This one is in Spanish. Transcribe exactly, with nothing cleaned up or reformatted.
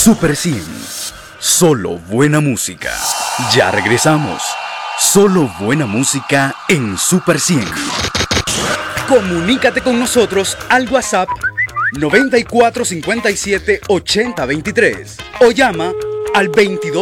Super cien. Solo buena música. Ya regresamos. Solo buena música en Super cien. Comunícate con nosotros al WhatsApp noventa y cuatro cincuenta y siete ochenta veintitrés o llama al veintidós